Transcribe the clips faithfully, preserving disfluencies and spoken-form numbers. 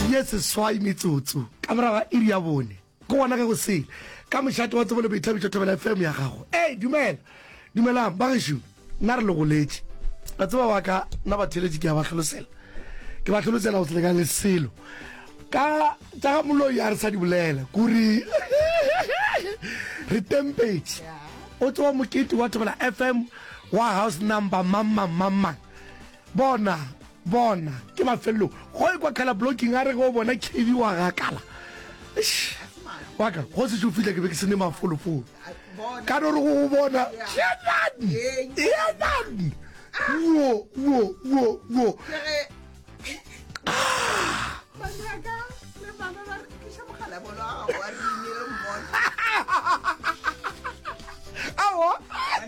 yes swai metsotso ka moraga iri ya bone go gona ka go se ka mošate wa tsebole boithabitso Thobela F M ya gago eh dumela dumelang ba gesho nna re le go letse ba tseba wa ka nna ba theletše ke a ba tlhalosela ke ba tlhalosela go tseleka le selo ka tsa moloi a re sa di bolela kuri re tempage o tswa mokete wa Thobela F M wa house number mama mama bona bona ke mafelo go e kwa kala blocking a re go bona K V wa ga kala waka go se tšo fitla ke be ke sene mafolofolo ka no re go bona tšenani tšenani wo wo wo wo awa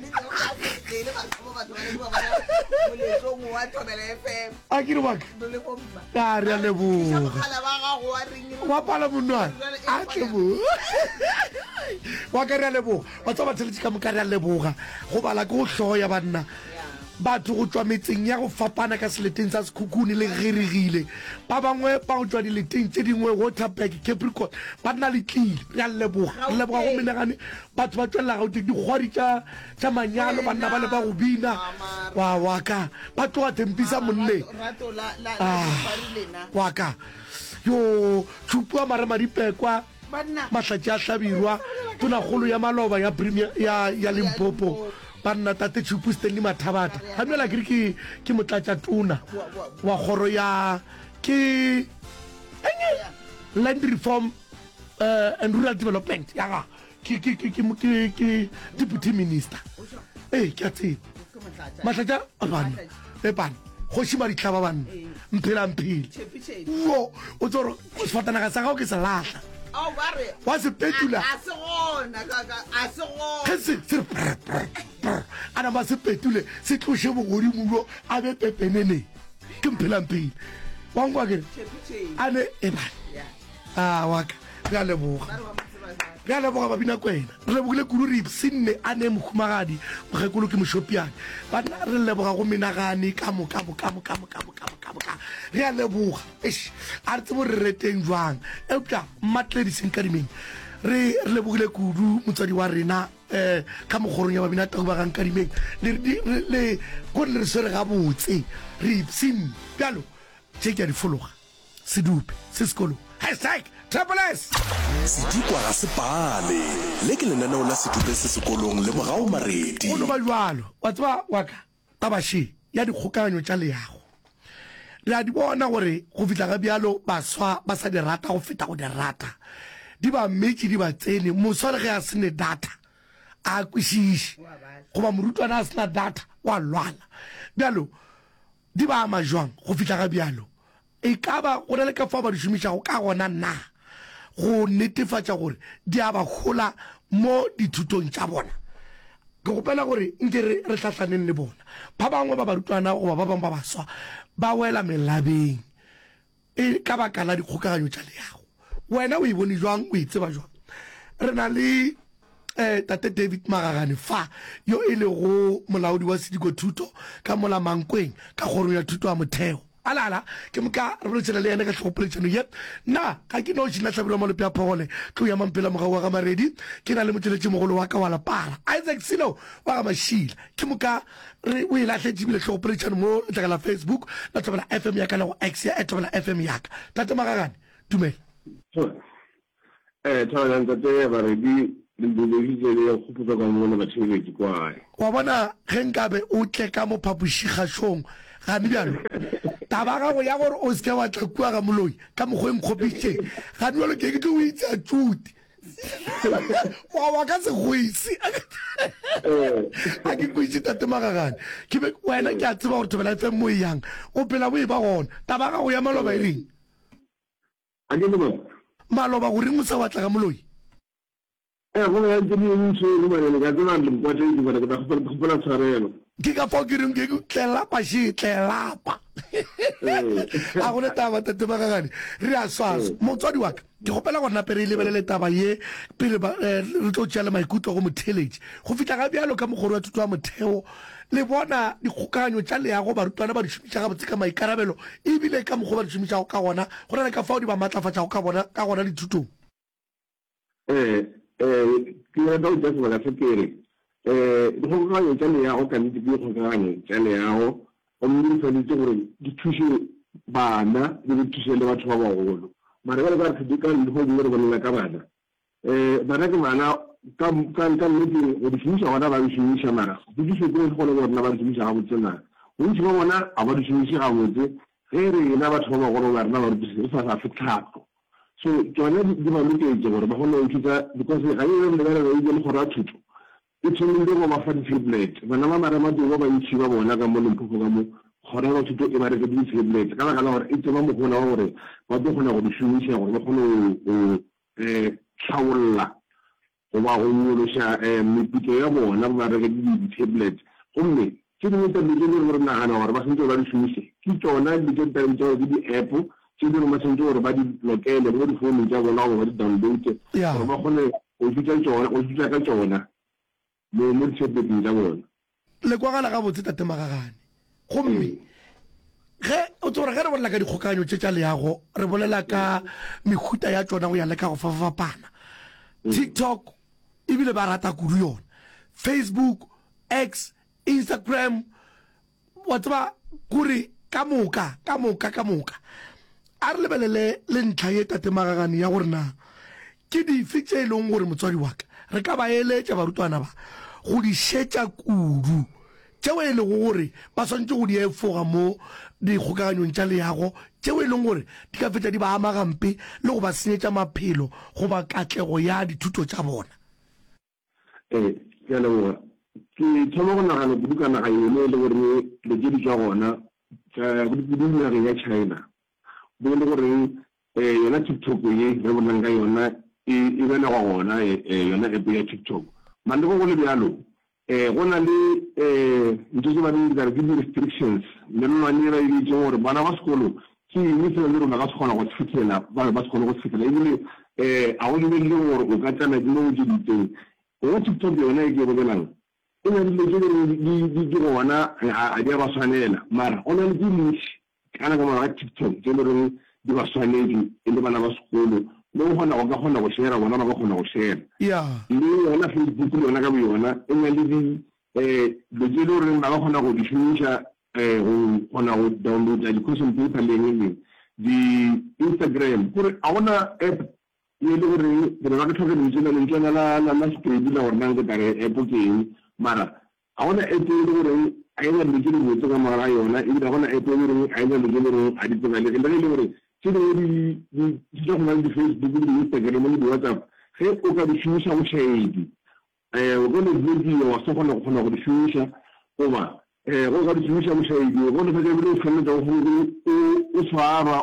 a ke re baka ka re a leboga wa pala monwana a tlebo wa ka re a leboga wa tsa batheletše ka moka re a leboga go bala ke go hloya banna batho go tswa metseng ya go fapana ka seleteng sa sekhukhune le geregile ba bangwe ba go tswa dileteng tse dingwe Waterberg Capricorn ba nna le tlile re a leboga re leboga go menagane batho ba tswelela gauteng dikgwadi tša manyalo banna ba le ba go bina wa waka ba tloga tempisa monne waka yo tšhupua maremadipekwa mahlatši a hlabirwa tonagolo ya maloba ya premier ya Limpopo banna tate Tshupu Stanley Mathabata ga mela ke ke ke motlatša tona wa kgoro ya ke land reform uh, and rural development ya ga ke ke ke ke ke deputy minister eh ke a tseba matlatša bana e bana go shima ditlhaba banna mphela mphele wo o tsoro o sfatanaga sa gago ke se lahla oh bare wa se petula a se gona kaka a se gona se se ana ba se petule se tloshe bogodi mulo a be pepenene ke mphela mphele wa ngwa ke ane e ba ah waka ga leboga ga leboga ba bina kwena re bogile kudu re ipsinne ane mokhumagadi mogekolo ke moshopiane ba nna re leboga go menagane ka mo ka mo ka mo ka mo ka mo ka mo ka mo ka re a leboga eish a re tsebo re reteng jwang eupša mmatlediseng ka dimeng re re lebogile kudu motswadi wa rena eh ka mogorong ya babina tago ba gang ka dimeng le le go le re swere ga botse re ipsinne bjalo tše ke a di fologa sedupe se sekolo hashtag Triple S sedikwa ga se pale le ke lenaneo la sedupe se sekolong le mogao maredi o no ba jwalo wa tseba waka tabashi ya dikgokaganyo tša leago re a di bona gore go fitla ga bjalo baswa ba sa di rata go feta go di rata di ba metše di ba tsene moswa le ge a sene data a kwešiše goba morutwana a sena data wa lwala bjalo di ba ama jwang go fitla ga bjalo e ka ba go na le ka fa ba di šomišago ka gona nna go netefatša gore di a ba gola mo dithutong tša bona ke gopela gore nke re tlhatlhaneng le bona ba bangwe ba barutwana goba ba bangwe ba baswa ba wela melabeng e ka baka la dikgokaganyo tša leago wena o e bone jwang o e tseba jwang re na le eh tate David Magagane fa yo e le go molaodi wa Sediko Thuto ka mola Mankweng ka kgoro ya thuto ya motheo alala ke mka re boletšana le ene ka tlhogopoletšano yep na ga ke no tšhina tlhabelo malope a phogole tlo ya mampela mogao wa ga maredi ke na le motšweletši mogolo wa ka wa lapala Isaac Silo wa ga mašila ke moka re o e latlhetše bile tlhogopoletšano mo letlaka la Facebook la Thobela F M ya ka le go x ya Thobela F M ya ka tate Magagane dumela eh Thobela ntate baredi le boledi le go putsa ka mona ba tšhelete kwae wa bona ge nkabe o tle ka mo phapošikgašong ga ne bjalo taba ga go ya gore o se wa tla kua ga moloi ka mogweng kgopitše ga ne ke ke tlo o itse a tšuti wa wa ka se go ise a ke go itse tate Magagane ke be wena ke a tseba gore Thobela F M mo yang o phela bo e ba gona taba ga go ya maloba e reng a ke mo maloba go reng o sa wa tla ga moloi eh go ya ntse mo ntse le ba le ga tsena le kwa tse di ba ka go gopola tshwarelo ke ka fao ke reng ke tlelapa she tlelapa a gone taba tate Makgakane re a swaswa motswadi wa ka ke gopela gore nape re lebelele taba ye pele re tlo tšea le maikutlo go motheletši go fitlha ga bjalo ka mogoro wa thuto wa motheo le bona dikgokaganyo tša leago barutwana ba di šomiša gabotse ka maikarabelo ebile ka mokgwa ba di šomišago ka gona go na le ka fao di ba maatlafatšago ka gona dithutong eh eh ke rata go tša sebaka se kere um dikgokaganyo tša leago ka nnete ke dikgokaganyo tša leago gomme di tshwanetse gore di thuse bana le di thuse le batho ba bagolo mara ba le ba re ka dikgodi gore bolela ka bana um bana ke bana ka nnete go di šomiša gona ba di šomiša mara di di fetole gone gorena ba di šomiša gabotse mara bontši ba bona ga ba di šomiše gabotse ge rena batho ba bagolo ba rena ba rutise e sa sa fe tlhako so tsone di ba loketse gore ba kgone go thusa because ga e le lebelela e le gore a thuto e tshwanile go ba fa di-tablet bana ba maremato ba bantšhi ba bona ka mo Limpopo ka mo gona ba thuto e ba reke di-tablet ka baka la gore e tseba mogona wa gore ba tlo kgona go di šomiša gore ba kgone go um tlhaolola goba go nyološa um meputso ya bona ba reke di-tablet gomme tse dingwe tsa dilo tse gore nagana gore ba sentse ba di šomiše ke tsona dilo tse tsa gore ke di-app tse dingwe ba sentse gore ba di lokele mo difounung tsa bona gore ba di download gore ba kgone go thusa ka tsona mo mo ditableteng tsa bona le kwagala gabotse tate Makgakane gomme ge o tsore ge re bolela ka dikgokaganyo tse tša leago re bolela ka mehuta ya tsona go ya le ka go fapafapana TikTok ebile ba rata kudu yona Facebook X Instagram wa tseba kore ka moka ka moka ka moka a re lebelele le ntlha ye tate Makgakane ya gore na ke dife tse e leng gore motswadi wa ka re ka ba eletša barutwana ba go di šetša kudu tšeo e leng gore ba swantse go di efoga mo dikgokaganyong tša leago tšeo e leng gore di ka fetša di ba ama gampe le go ba senyetša maphelo go ba katlego ya dithuto tša bona ee ke a leboga ke thoma go nagana kudu ka naga yone e le gore le tše di tšwa gona kudu nageng ya China bo le gore um yona TikTok ye re bonang ka yona e belegwa gona yona app ya TikTok mande go go le bjalo um go na le um ntho tse ba di kare ke di-restrictions melelwane ba editse gore bana ba sekolo ke eng fela le rona ka se kgona go se fitlhela ba ba sekolo go se fitlhela ebile um ga go lebelele gore o ka tsena ke mo o tseditseng yona TikTok yona e ke bolelang e na le dilo tse di ke gona ga di a ba tshwanela mara go na le ke ntši kana ka moraga TikTok tse le reng di ba tshwanetse e le bana ba sekolo le go kgona go ka kgona go share bona ba ka kgona go share le yona Facebook le yona ka bo yona e na le di um dilo tse le goreng ba ka kgona go di šomiša um go kgona go downloada di-question paper leng leng di-Instagram kore a gona app e le goreng ke ba ke tlhoke lentsena lentsena la sepedi la gore nang ke tare app ke eng mara a gona app e le goreng a ena dilo tse di botse ka mogara yona ebile a gona app e le goreng a ena dilo tse le goreng a di tsebale le e le gore tse dingwe di tla go na le di-Facebook le di-Instagram le di-WhatsApp ge o ka di šomiša bošaedi um o ka le video wa se kgona go kgona go di šomiša goba um go ka di šomiša bošaedi o kgone fetsa ebile o tshwanetsa gore o tshwarwa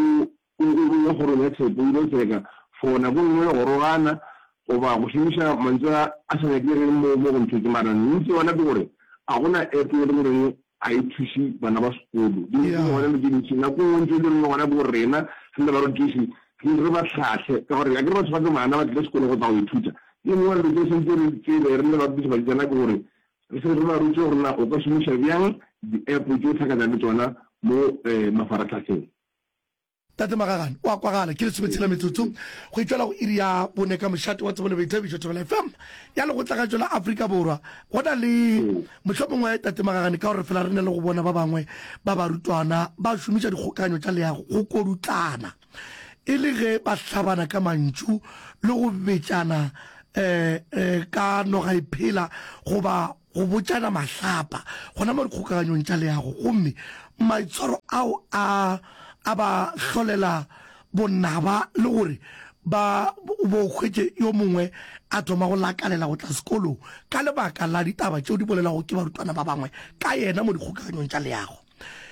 o ya kgorong ya tshepo o ile tseka for nako nngwe go rogana goba go šomiša mantswe a sa nyakileng mo go nthotse mara ntse yona ke gore a gona app e le goreng a e thuše bana ba sekolo di gona le dintši nako ntse le reng gona bo rena sente ba re thuše re ba tlhatlhe ka gore a ke re batho ba ke bana ba tlile sekolo go tla go ithuta e nngwe le tse sentse re tsebe re le ba thuša ba ditsana ke gore re se re ba rutse gorena o ka šomiša bjang di-app tse tlhakana le tsona mo mafaratlhatlheng tate Makgakane wa kwagala ke le sometshela metsotso go itswela go iri ya bone ka mošate wa tsebole baithabišo thobela F M ya le go tlagatšo la Afrika Borwa go na le mohlomongwe tate Makgakane ka gore fela re ne le go bona ba bangwe ba barutwana ba šomiša dikgokaganyo tša leago go kodutlana e le ge ba hlabana ka mantšu le go betšana um ka noga e phela goba go botšana mahlapa gona mo dikgokaganyong tša leago gomme maitshwaro ao a a ba hlolela bonnaba le gore ba bo hwetse yo mongwe a thoma go lakalela go tla sekolong ka lebaka la ditaba tšeo di bolelago ke barutwana ba bangwe ka yena mo dikgokaganyong tša leago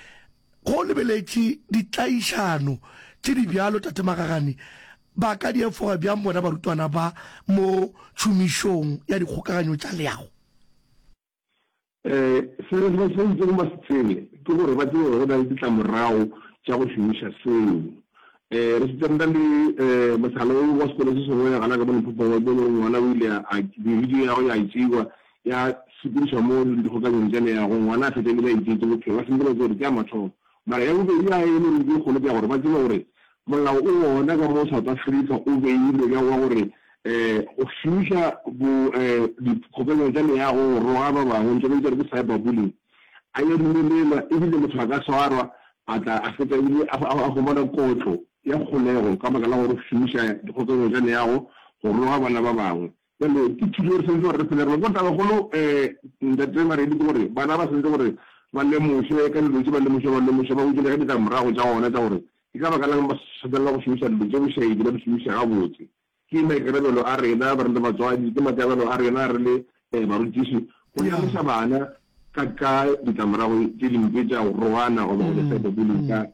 go lebeletše ditlaišano tše di bjalo tate Makgakane ba ka di efoga bjang bona barutwana ba mo tšhomišong ya dikgokaganyo tša leago eh se re ba se ntse mo setseng ke gore ba tseo go na le ditlamorago tša go šomiša seo eh re tsenda le eh masalo wa sekolo se sengwe ga na ka bona pupo wa bona ngwana o ile a video ya go ya itsewa ya sebuša mo di go ka ntsene ya go ngwana a fete le itse go phela se mbele gore ke a matho mara ya go be ya ene le go le ya gore ba tseba gore molao o ona ka mo South Africa o beile ya gore eh o šomiša bo eh dikgopelo tša ya go roga ba bangwe ntse ba re cyberbullying a ye dimelela e bile motho a ka tshwarwa a tla a feta ile a go bona kotlo ya kgolego ka baka la gore šomiša dikgopelo tša ya go go roga bana ba bangwe le ke thuso re sentse re phela re go tla go eh ntate mare di gore bana ba sentse gore ba le moshe ka le ntse ba le moshe ba le moshe ba go dira ka morago tša ona tša gore ke ka baka la ba setela go šomiša le tšeo šei di ba šomiša ga botse ke maikarabelo a rena ba re le batswadi ke maikarabelo a rena re le barutiši go lemoša bana ka ka ditlamorago tše dimpe tša go rogana go ba go cyberbullying ka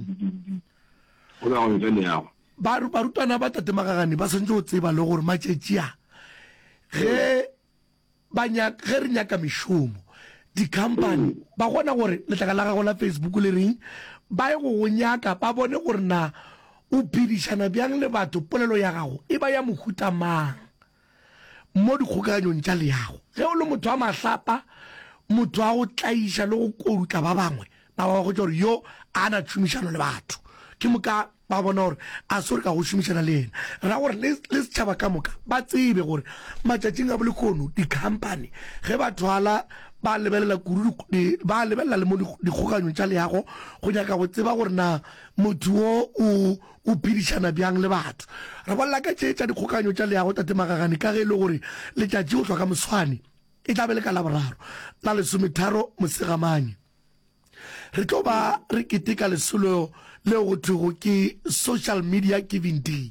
go ba go tsene yago barutwana ba tatemagagane ba sentse go tseba le gore matšetši a ge re nyaka mešomo di-company ba gona gore letlaka la gago la Facebook le reng ba ye go go nyaka ba bone gore na o phedišana bjang le batho polelo ya gago e ba ya mohuta mang mo dikgokaganyong tša leago ge o le motho wa mahlapa motho wa go tlaiša le go koruta ba bangwe ba ba go tša gore yo a na tšhomišano le batho ke moka ba bona gore a se gore ka go šomišana le ena ra gore le setšhaba ka moka ba tsebe gore matšatšing a bolekgono di-company ge batho ala ba lebelela kudu ba lebelela le mo dikgokaganyong tša leago go nyaka go tseba gore na motho o o phedišana bjang le batho re bolela ka tše tša dikgokaganyo tša leago tatemagagane ka ge e le gore letšatši go tlwa ka moswane e tla be le ka laboraro la lesometharo mosegamane re tlo ba re keteka lesolo leo go thwego ke social media giving day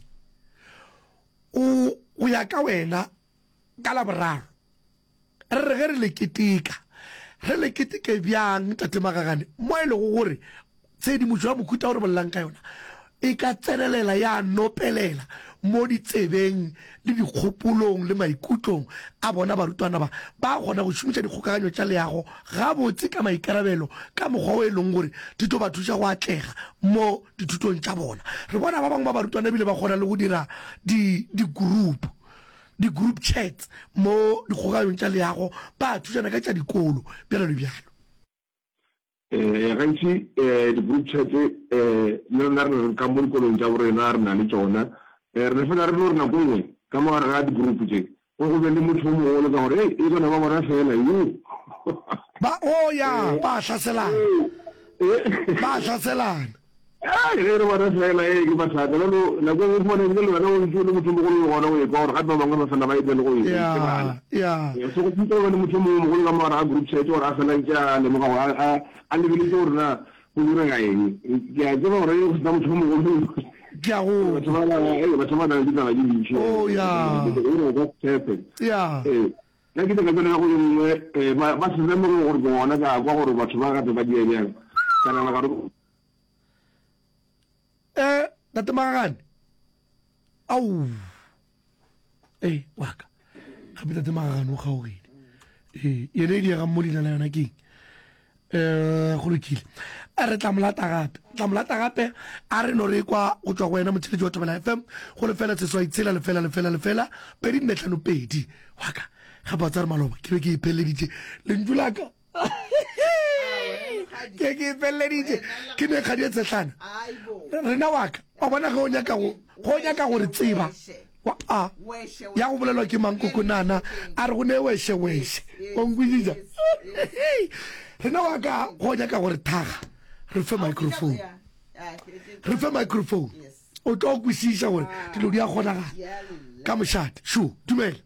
o go ya ka wena ka laboraro re re ge re le keteka re le keteke bjang tatemagagane mo e lego gore tshedimošo ya mohuta gore bolelang ka yona e ka tsenelela ya nopelela mo ditsebeng le dikgopolong le maikutlong a bona barutwana ba ba gona go šomiša dikgokaganyo tša leago ga botse ka maikarabelo ka mokgwa o e leng gore di tlo ba thuša go atlega mo dithutong tša bona re bona ba bangwe ba barutwana ebile ba kgona le go dira di-group di-group chats mo dikgokaganyong tša leago ba thušana ka tša dikolo bjalo le bjalo eh gantsi eh di-group chat eh le rona re ka mo dikolong tša borena re na le tsona re fela re le gore nako nngwe ka mogare ga di-group tse go go be le motho o mogolo ka gore e tsona ba bona fela yo ba o ya ba hlaselana ba hlaselana ai re re bona fela e ke batlhaka lo nako e bona le wena o ntse le motho o mogolo gona o e ka gore gape ba bangwe ba fela ba ile le go e ya ya so go tshitse le motho o mogolo ka mogare ga group chat gore a fela ntša le mo ga a a lebeletse gore na go dira ga eng ke a tseba gore go sena motho o mogolo ya go oh ya ya la ke tla tsena go yengwe ba se le mo gore bona ka kwa gore batho ba gape ba di ebang kana la garo eh tatemagagane au eh waka gape tatemagagane o kgaogile eh yene e diega mo leina la yona keng eh go lokile a re tla molata gape tla molata gape a re no re kwa go tswa go wena motsheletsi wa Thobela F M go le fela tsetswa itshela le fela le fela le fela pedi nne tlhano pedi waka ga ba tsara maloba ke be ke ipeleditse le ntulaka ke ke ipeleditse ke ne ga di tsetlana rena waka wa bona go nyaka go go nyaka go re tseba wa a ya go bolelwa ke mankokonana a re go ne weshe weshe o ngwidija rena waka go nyaka gore thaga re fe microphone re fe microphone o tlo kwisisa gore dilo di a kgonagala ka mošate shu dumela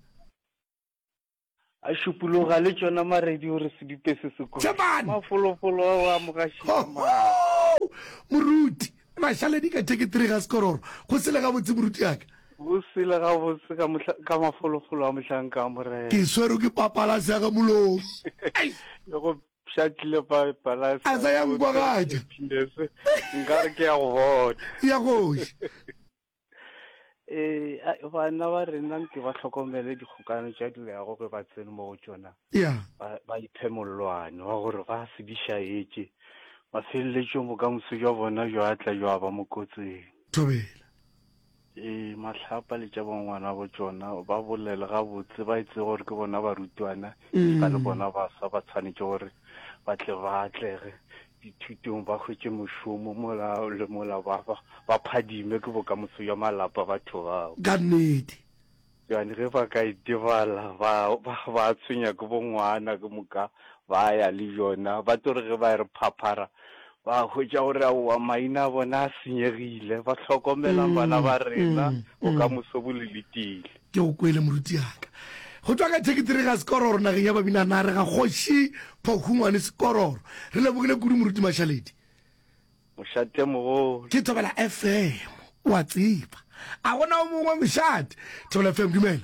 a šupologa le tšona maredi gore se dipe se sekomafolofolo wa mogashima moruti mašaledi ka theketiri ga sekororo go sele ga botse moruti yaka go sele ga botse ka mafolofolo a mošang ka morena ke swero ke papalase ya ga molong go shatlile pa palase a sa yang kwa gaja nkare ke ya go bona ya goši eh bana ba rena nke ba tlhokomele dikgokano tša dileago ge ba tsene mo go tšona ya ba iphemolwane wa gore ba se di šaetše ba feleletše bokamoso jwa bona jwa tla jwa ba mo kotseng thobela eh mahlapa le tša bongwana bo tšona ba bolele gabotse ba itse gore ke bona barutwana ka le bona ba sa ba tshwanetse gore ba tle ba atlege dithutong ba hwetše mošomo mola le mola ba ba phadime ke bokamoso jwa malapa batho bao ka nnete yane ge ba ka itebala ba ba tshwenya ke bongwana ke moka ba ya le yona ba tore ge ba re phaphara ba hwetša gore wa maina bona a senyegile ba tlhokomelang bana ba rena bokamoso bo leletile ke go kwele moruti yaka go tswa ka theketire ga sekororo nageng ya babinana re ga kgoši phokgungwane sekororo re lebogile kudu moruti mašaledi mošate mogolo ke Thobela F M wa tseba a gona o mongwe mošate Thobela F M dumela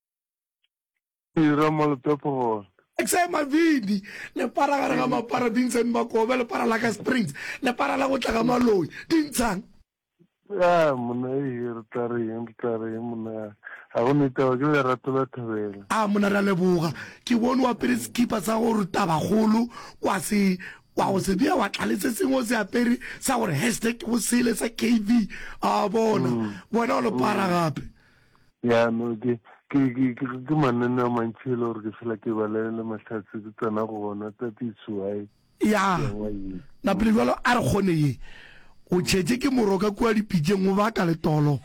ira malopepo ekse mavidi le para gare ga mapara Vincent Makobe le para la ka Springs le para la go tla ga Maloi dintshang ya mona ira tare yin tare mona a go neta ke le rato la Thobela a mona ra leboga ke bone wa pere skipa sa go ruta bagolo kwa se wa go se bia wa tlaletse sengwe se apere sa gore hashtag go sele sa K V a bona bona o le para gape ya no ke ke ke ke manene a mantšhelo gore ke fela ke balele mahlatse ke tsena go bona tatisuai ya na pele jalo a re kgone ye o tšhetse ke moroka kua dipitseng o baka le tolo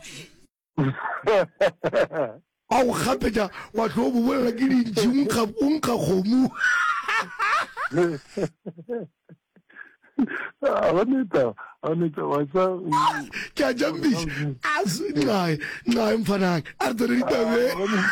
a go gapetša wa tlo bo bolela ke dintši o nkga kgomo a boneta a boneta wa sa ke a jambiša a se nqae nqae mfanaka a re tsene ditabeng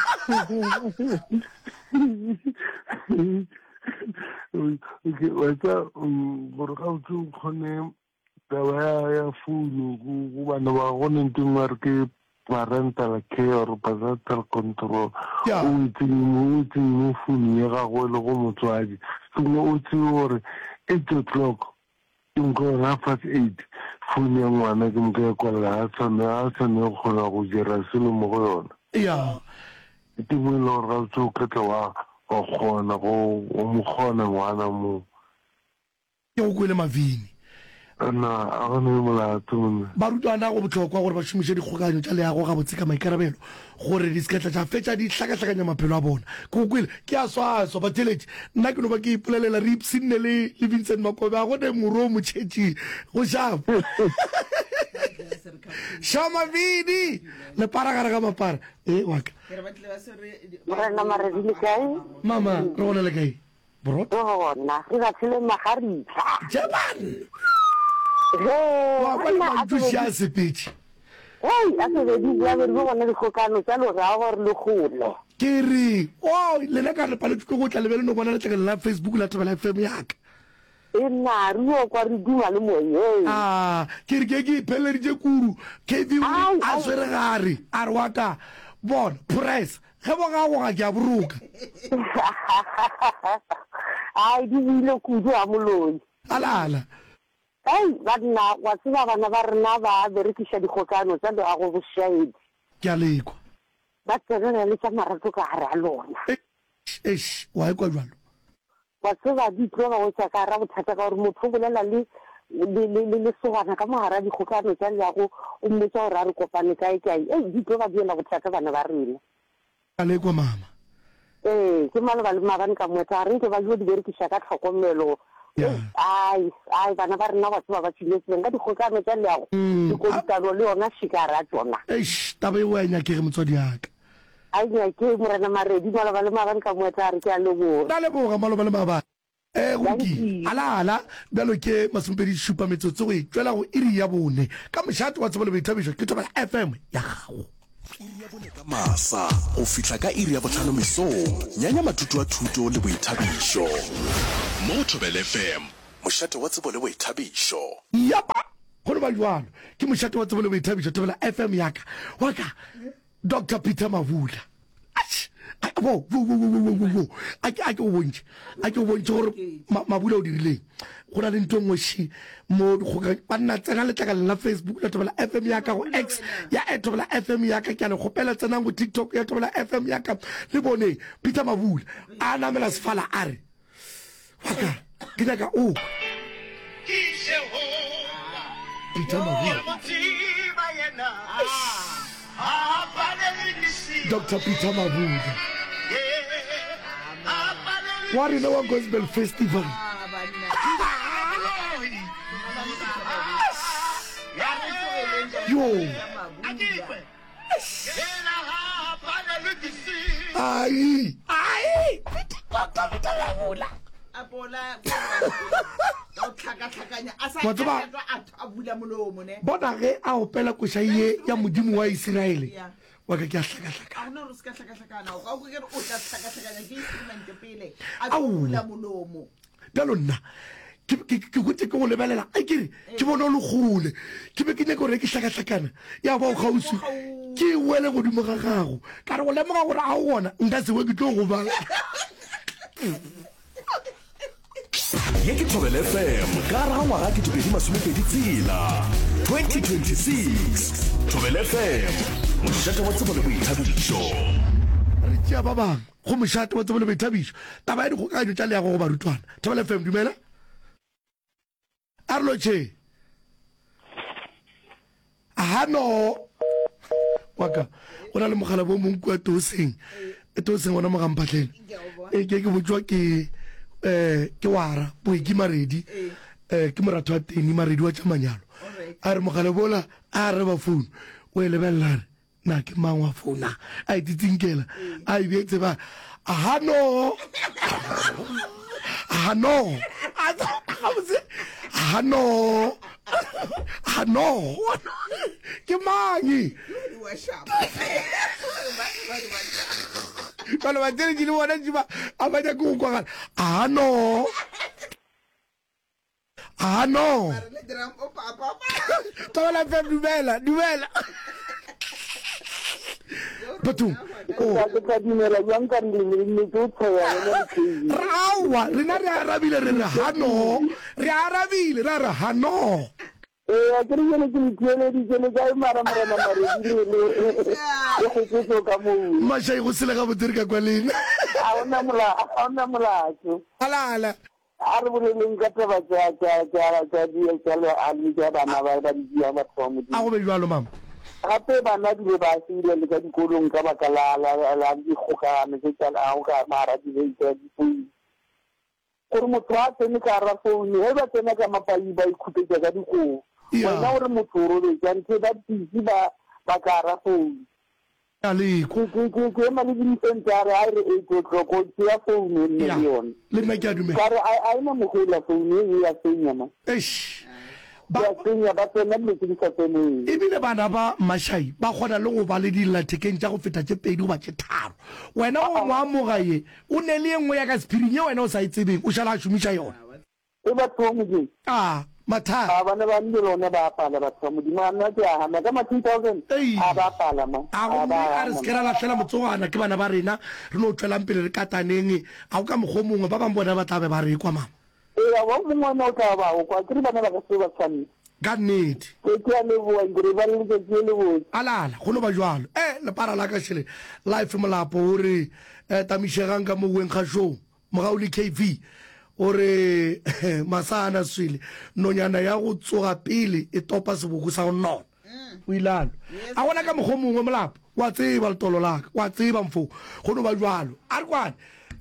wa sa gore ga o tse o kgone taba ya founu go bana ba gone nteng wa re ke parental care or parental control o itseng mo founu ya gago le go motswadi sengwe o tse gore eight o'clock nko ra past eight founu ya ngwana ke mka ya kwalela a tshwane a tshwane go kgona go dira selo mo go yona ya ke mo le gore ga o tse o ketla wa go kgona go mo kgona ngwana mo ke go kwele mavini na a gone molato mona barutwana go botlhokwa gore ba šomiše dikgokanyo tša leago ga botse ka maikarabelo gore di seketla tša fetša di hlakahlakanya maphelo a bona ke go kwele ke a swaswa bateledi nna ke no ba ke ipolelela re ipsenne le Vincent Makobe a gone moro o motšhetši go šapa šama vidi le para gare ga mapara e waka morena maredi le kae mama re gona le kae bro gona re batlile magaripha jabane wa bona manthuši a sepetše ei a sebedi ya be re bona dikgokano tša lora gore le gole ke re o lena ka re paletšwe go tla lebe le no bona letlekele la Facebook la Thobela F M yaka e nna re o kwa re duma le moyeng a ke re ke ke ipheleditše kuru K V a swere gare a re waka bona press ge bo ga goga ke a boroka ai di buile kudu a moloi alala ei banna wa tseba bana ba rena ba berekiša dikgokano tša leago bošaedi ke a lekwa ba tsenela le tša marato ka gare a lona esh wa ekwa jalo wa tseba di tlo ba wetša ka gara bothata ka gore motho o bolela le le segwana ka mogara dikgokano tša leago o mmotsa gore a re kopane kae kae ei di tlo ba diela bothata bana ba rena a lekwa mama ee ke maleba le mabane ka moeta a re nke ba jo di berekiša ka tlhokomelo ai ai bana ba rena batho ba ba tshiletseng ka dikgokano tša leago dikodikano le yona šikara tsona eish taba e o a nyakege motswadi yaka a nyake morena maredi maloba le mabane ka moeta a re ke a leboga na leboga maloba le mabane e goki ala-ala bjalo ke masomepedi šupa metsotso go e tswela go iri ya bone ka mošate wa tsebo le boithabišo ke Thobela F M ya gago iri ya bone ka masa go fihla ka iri ya botlhano mesong nyanya matutu a thuto le boithabišo mo Thobela F M mošate wa tsebo le boithabišo yapa go le ba jwalo ke mošate wa tsebo le boithabišo Thobela F M yaka waka Doctor Peter Mavula bo bo bo bo bo bo a ke a ke o bontse a ke o bontse gore mabula o dirileng go na le ntongwe shi mo go ba nna tsena le tlaka la Facebook la tobela F M ya ka go X ya etobela F M ya ka ke ana gopela tsena go TikTok ya tobela F M ya ka le bone Peter Mabula a na mela sfala are waka ke ka o Peter Mabula Doctor Peter Mabula what in our gospel festival yo ai ai bona ge a opela koša ye ya modimo wa Iseraele wa ka ke a hlakahlaka bjalo nna ke gotse ke go lebelela a kere ke bona o le gole ke be ke nyaka gore ke hlakahlakana ya ba o gausi ke wele godimo ga gago ka re go lemoga gore a o gona nka sewe ke tlo go bala ye ke Thobela F M ka ra ngwaga ke tobedi masomepedi tsela twenty twenty-six Thobela F M mošate wa tsebo le boithabišo re tšea ba bang go mošate wa tsebo le boithabišo taba ya dikgokaganyo tša leago go barutwana Thobela F M dumela a re lotšhe ahano waka go na le mogala bo mongwe kwa toseng e toseng gona mogamphatlhele e ke ke botswa ke eh ke wara boeki maredi eh ke moratho wa teni maredi wa tsamanyalo a re mogale bola a re ba phone o elebella re na ke mang wa phone a ititsinkela a ibetse ba ahano ahano ahano ahano ke mangi Kalau macam ni jiwa orang cuma apa je aku kuat. Ah no, ah no. Thobela F M dumela, dumela. Betul. Oh. Rawa, rina re arabile re hano, re arabile re hano. Eh, akhirnya ni kini kini di kini kaya marah-marah marah ini ini. Itu tu kamu. Masya Allah sila kamu terka kualin. Awak mula, awak mula tu. Ala ala. Arbo ni kata baca cara cara cara dia kalau ahli cara nama dan dia macam tu. Aku berjual mam. Apa bana dia bahasa dia dekat kurung kama kala ala ala di khoka mesti cara awak marah dia jadi pun. Kurang mutlak ni cara pun ni. Hebat ni kama pai bai kutu jaga di ko. Wena ore motoro le jantse ba tisi ba ba kara phone ali ke ke ke ke ma le dintentare a re e go go tsia phone ni yone le nna ke a dumela kare a ina mo go la phone e ya tsenya ma eish ba tsenya ba tsena le tsi sa tsene e bile bana ba mashai ba gona le go ba le di lathekeng tša go feta tše pedi go ba tše tharo wena o ngwa mo gae o ne le engwe ya ka spiring ye wena o sa itsebeng o shala a šomiša yona e ba tsongo je ah mathata abana ba ndilona ba pala ba tsamo di mana tja ha na ka ma two thousand a ba pala ma a ba re skera la fela motsogana ke bana ba rena re no tšwelang pele re kataneng a o ka mogomongwe ba bang bona ba tlabe ba re kwa mama e a wa mongwe no ka ba o kwa ke bana ba ka se ba tsani ka nnete ke ke le bua ngre ba le ke ke le bua alala go no ba jwalo eh le para la ka shele live molapo hore eh tamishegang ka mo weng ga show mogauli K V ore masana swile nonyana ya go tsoga pele e topa seboko sa go nona o ilalo a gona ka mogomongwe molapo wa tseba le tolo laka wa tseba mfo go no ba jwalo a re kwane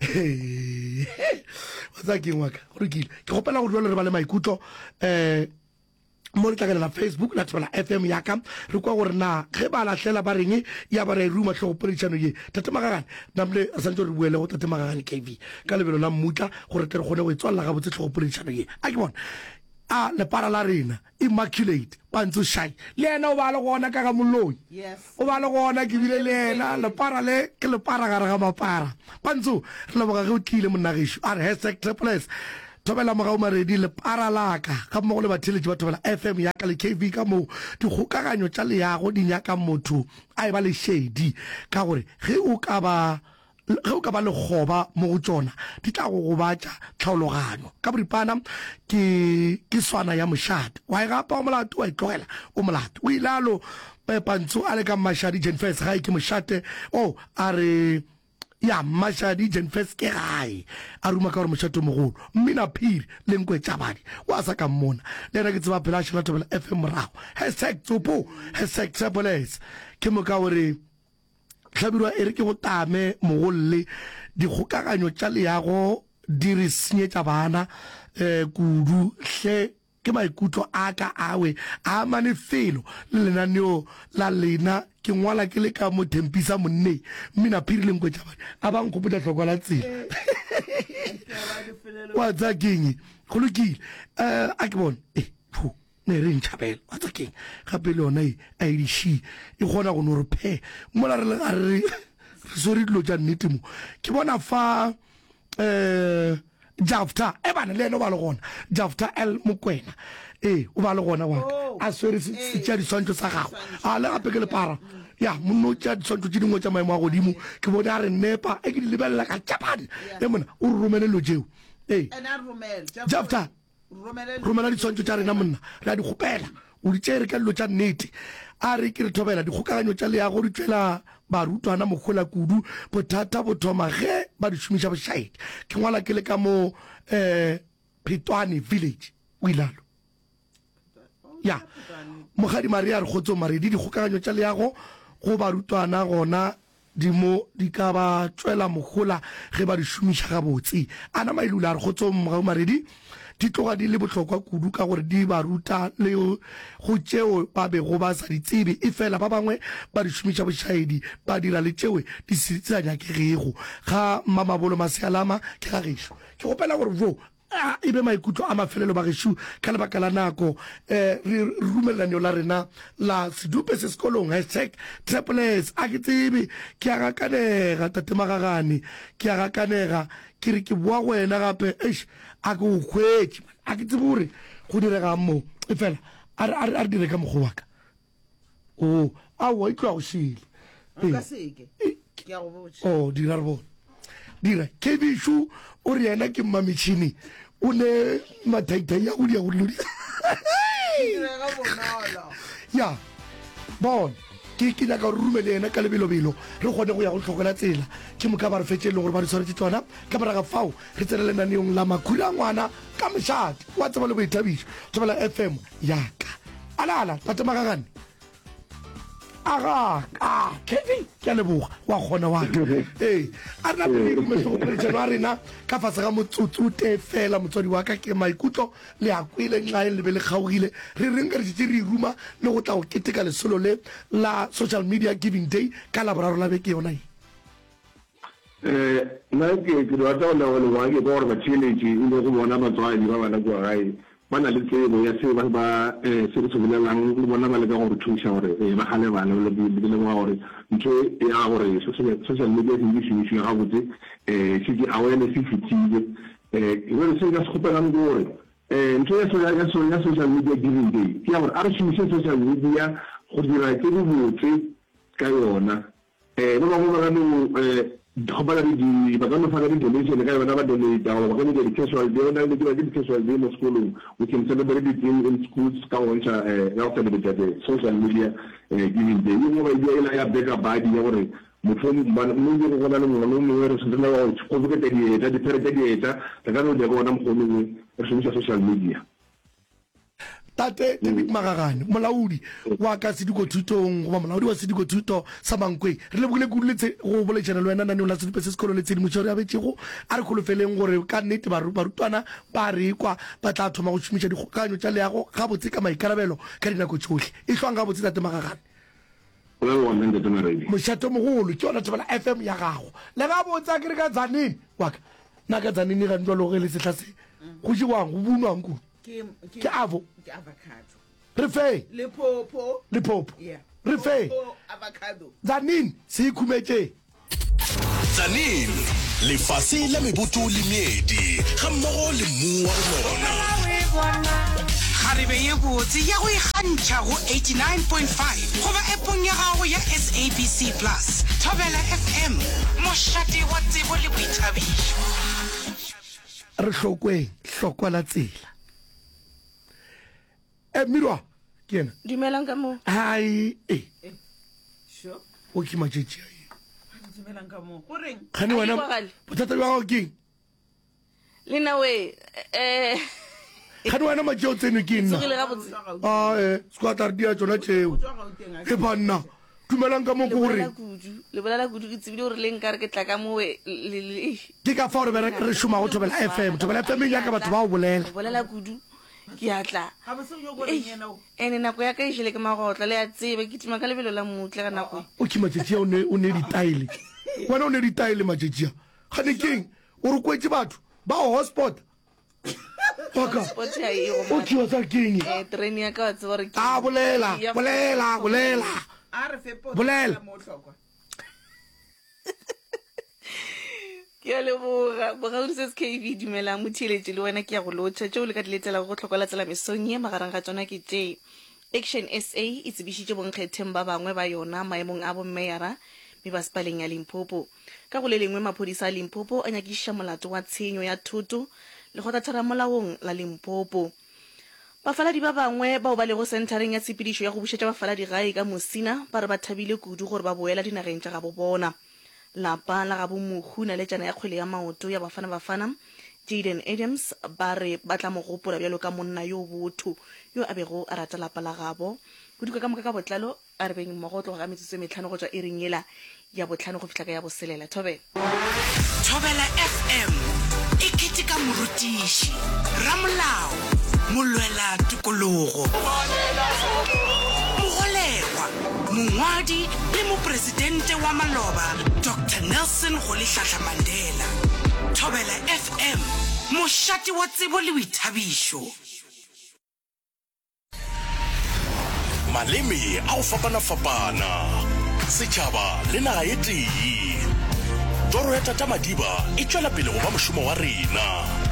wa tsa keng wa ka gore kile ke gopela go jwalo re ba le maikutlo eh mo le tlakela la Facebook la Thobela F M ya ka re kwa gore na ge ba lahlela ba reng ya ba re ruma tlhogo politšano ye tate magagane namle re santse re buele go tate magagane K V ka lebelo la mmutla gore tere gone go etswalela ga botse tlhogo politšano ye a ke bona a le para la rena immaculate ba ntse shai le ena o ba le gona ka ga moloi o ba le gona ke bile le ena le para le ke le para gare ga mapara ba ntse re le boga ge o tlile monnagesho a re hashtag triple S Thobela mogao maredi le para laka ka mo go le batheletši ba Thobela F M ya ka le K V ka mo dikgokaganyo tša leago di nyaka motho a e ba le shedi ka gore ge o ka ba ge o ka ba le goba mo go tsona di tla go go batša tlhaologanyo ka boripana ke ke swana ya mošate wa e gapa o molato wa itlogela o molato o ilalo pantso a le ka mashadi Jenfest ga ke mošate o a re ya mashadi Jenfest ke gae a ruma ka gore mošate mogolo mmina phiri le nkwe tšabadi wa sa ka mmona le ena ke tseba phela šela tobela F M morago hashtag tsopo hashtag Tripolis ke mo ka gore tlhabirwa e re ke go tame mogolle dikgokaganyo tša leago di re senyetša bana um kudu hle ke maikutlo a ka awe a mane felo le lenaneo la lena ke ngwala ke le ka mo Thempisa monne mmina phiri le nkwe tšabadi a ba nkgopotša tlhoko la tsela wa tsa keng go lokile um a ke bone e ne re ntšhabela wa tsa keng gape le yona a ediši e kgona go no re phe mola re le ga re re sore dilo tša nnete mo ke bona fa um Jafta e bana le ena o ba le gona Jafta L Mokwena ee o ba le gona wa a swere tša diswantšho sa gago a le gape ke le para ya monno tša diswantšho tše dingwe tša maemo a godimo ke bone a re nepa e ke di lebelela ka tšapadi e mona o re romele lo jeo ee Jafta romela diswantšho tša rena monna re a di kgopela o di tšere ka dilo tša nnete a re ke re thobela dikgokaganyo tša leago di tšwela barutwana mogola kudu bothata bo thoma ge ba di šomiša bošaedi ke ngwala ke le ka mo um Phetwane village o ilalo ya mogadi maria re kgotso maredi dikgokaganyo tša leago go barutwana gona di mo di ka ba tšwela mogola ge ba di šomiša gabotse a na mailula a re kgotso mogadi maredi di tloga di le bohlokwa kudu ka gore di ba ruta le go tšeo ba bego ba sa di tsebe e fela ba bangwe ba di šomiša bošaedi ba dira le tšewe di setsea nyakegego ga mmamabolo masealama ke ga gešo ke gopela gore vo e be maikutlo a mafelelo ba gešo ka lebaka la nako um re rumelaneo la rena la sedupe se sekolong hashtag Tripolis a ke tsebe ke a gakanega tatemagagane ke a gakanega ke re ke boa go wena gape eish a ke o kgwetse a ke tsebe gore go direga mo e fela a re dire ka mokgwa waka o aowa e tloa go šele o dira re bone dira kebišu o re yena ke mmametšhini o ne mathaithai ya go dia go lodi ya bone ke ke nyaka gore rumele ena ka lebelobelo re kgone go ya go tlhokela tsela ke moka ba re fetse e leng gore ba re tshwaretse tsona ka moraga fao re tsena lenaneong la makhura a ngwana ka mošate wa tseba le boithabišo tsebela F M yaka alala tatemagagane aga kedi ke a leboga wa kgona waka ee a rena peleirumetlhogopoletšano a rena ka fase ga motsotso te fela motswadi wa ka ke maikutlo le a kwele nxae le be le kgaogile re reng ka re tšetse re iruma le go tla go keteka lesolo le la social media giving day ka laboraro la beke yona e um nna ke ke rata go legolegoa ke ka gore batšheletše e le go bona batswadi ba bana kua gae ba na le tsebo ya seo ba se re se bolelang le bona ba le ka gore thuša gore ba gale bana le lemoga gore ntho ya gore social media se di šomišiwa gabotse um se di awareness e fetile um se ka se kgopelang ke gore um ntho ya social media giving day ke ya gore a re šomiše social media go dira tse di botse ka yona um ba bangwe ba gane go ba di ba ka no fana di donation ka yona ba donate go ba ka di casual day ona le di casual day mo sekolong we can celebrate it in, in schools ka ontsha eh ya celebrate the social media giving day mo ba ile ila ya beka badi ya gore motho ba mo go gona le mo mo re se le go go go ke di eta di pere di eta ka no de go na mo go re social media tate David Magagane molaodi wa ka Sediko Thutong goba molaodi wa Sediko Thuto sa Mankweng re le bogile kuletse go boletšana le wena nane la sedupe se sekolo le tse di motšhore ya betšego a re kgolofeleng gore ka nnete barutwana ba re kwa ba tla thoma go šomiša dikgokaganyo tša leago ga botse ka maikarabelo ka dinako tšohle e hlwang ga botse tate Magagane mošato mogolo ke yona thobela F M ya gago le ga botse a kere ka Tzaneen waka nna ka Tzaneen ga ntwa le se tla se go jewang go bunwang kudu ke avo ke avocado re fe le popo le popo yeah re fe avocado Tzaneen se ikhumetse Tzaneen le fase la meboto le meedi ga mmogo le mmu wa rona kgarebe ye botse ya go ikgantšha go eighty-nine point five goba epong ya gago ya S A B C plus Thobela F M mošate wa tsebo le boithabišo re hlokwe hlokwa la tsela e mirwa ke ena dumelang ka mo hai eh sure o ke matšetši dumelang ka mo go reng khane wena bothata bja gago keng le nawe eh khane wena matšeo o tsene ke nna a e sekwatlare dia tsona tšeo e banna dumelang ka mo ke gore le bolela kudu ke tsebile gore le nka re ke tla ka mo ke ka fa gore re šoma go Thobela F M Thobela F M ya ka batho ba o bolela bolela kudu ke a tla ene nako ya ka e jele ke magotla le a tsebe ke tima ka lebelo la motle ka nako o ke matšetši o ne ditaele wena o ne ditaele matšetši a gane keng o re kwetse batho ba o hotspot waka o kiwa sa keng train ya ka wa tseba gore a bolela bolela bolela bolela ke a leboga bogaudise S K V dumelang motheletše le wena ke ya go lotšha tšeo le ka diletela go tlhokola tsela mesong ye magarang ga tsona ke tše Action S A e tsebišitše bonkgetheng ba bangwe ba yona maemong a bommeyara mme basepaleng ya Limpopo ka go le lengwe maphodisa a Limpopo a nyakišiša molato wa tshenyo ya thoto le kgotlatheramolaong la Limpopo bafaladi ba bangwe bao ba lego centereng ya tshepedišo ya go bušetša bafaladi gae ka Mosina ba re ba thabile kudu gore ba boela dinageng tša gabo bona lapa la gabo mohuna le tšana ya kgwele ya maoto ya bafana bafana Jaden Adams ba re ba tla mo gopola bjalo ka monna yo botho yo a bego a rata lapa la gabo kuduka ka moka ka botlalo a re beng mogotlo ga metsotso metlhano go tswa e reng yela ya botlhano go fihla ka ya boselela Thobela Thobela F M e ketika morutiši ramolao molwela tikologo mogolegwa mongwadi le mopresidente wa maloba Doctor Nelson Rolihlahla Mandela Thobela F M mošate wa tsebo le boithabišo maleme a go fapana-fapana setšhaba le naga ye tee toro ya tata Madiba e tšwela pele go ba mošomo wa rena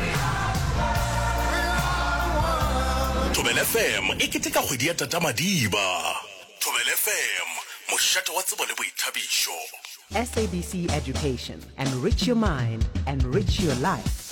Thobela F M e keteka kgwedi ya tata Madiba Thobela F M mošate wa tsebo le boithabišo S A B C Education. Enrich your mind, enrich your life.